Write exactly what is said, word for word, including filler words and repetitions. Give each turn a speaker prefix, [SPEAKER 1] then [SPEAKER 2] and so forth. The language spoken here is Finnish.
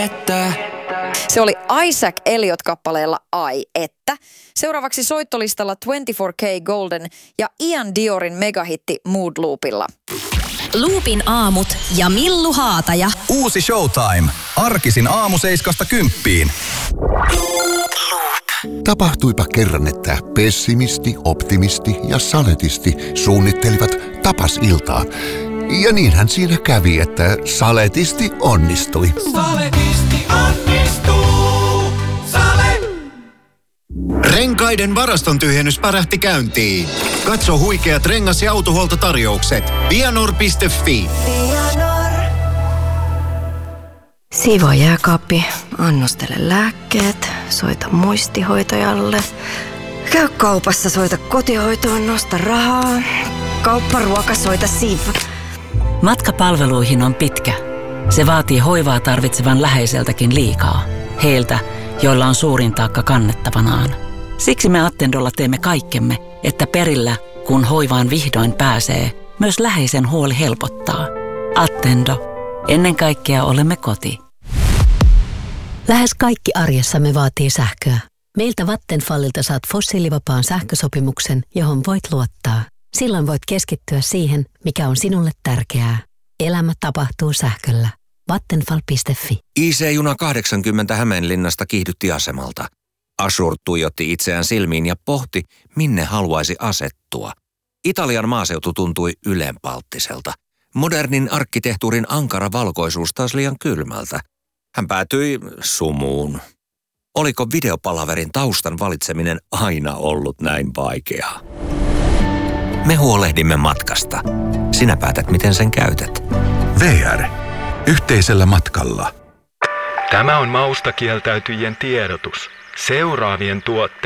[SPEAKER 1] että.
[SPEAKER 2] Se oli Isaac Elliot-kappaleella Ai että. Seuraavaksi soittolistalla kaksikymmentäneljä K Golden ja Ian Diorin megahitti Mood Loopilla.
[SPEAKER 3] Loopin aamut ja Millu Haataja.
[SPEAKER 4] Uusi Showtime. Arkisin aamu seiskasta kymppiin.
[SPEAKER 5] Tapahtuipa kerran, että pessimisti, optimisti ja saletisti suunnittelivat tapasiltaa. Ja niinhän siinä kävi, että saletisti onnistui.
[SPEAKER 1] Saletisti onnistuu. Sale!
[SPEAKER 6] Renkaiden varaston tyhjennys pärähti käyntiin. Katso huikeat rengas- ja autohuoltotarjoukset. Vianor piste fi.
[SPEAKER 7] Siivoo jääkaappi, annostele lääkkeet, soita muistihoitajalle. Käy kaupassa, soita kotihoitoon, nosta rahaa. Kaupparuoka, soita Siv.
[SPEAKER 8] Matka palveluihin on pitkä. Se vaatii hoivaa tarvitsevan läheiseltäkin liikaa. Heiltä, joilla on suurin taakka kannettavanaan. Siksi me Attendolla teemme kaikkemme, että perillä, kun hoivaan vihdoin pääsee, myös läheisen huoli helpottaa. Attendo. Ennen kaikkea olemme koti.
[SPEAKER 9] Lähes kaikki arjessamme vaatii sähköä. Meiltä Vattenfallilta saat fossiilivapaan sähkösopimuksen, johon voit luottaa. Silloin voit keskittyä siihen, mikä on sinulle tärkeää. Elämä tapahtuu sähköllä. Vattenfall piste fi.
[SPEAKER 10] I C-juna kahdeksankymmentä Hämeenlinnasta kiihdytti asemalta. Ashur tuijotti itseään silmiin ja pohti, minne haluaisi asettua. Italian maaseutu tuntui ylenpalttiselta. Modernin arkkitehtuurin ankara valkoisuus taas liian kylmältä. Hän päätyi sumuun. Oliko videopalaverin taustan valitseminen aina ollut näin vaikeaa? Me huolehdimme matkasta. Sinä päätät, miten sen käytät.
[SPEAKER 5] V R. Yhteisellä matkalla.
[SPEAKER 11] Tämä on mausta kieltäytyjien tiedotus. Seuraavien tuotteiden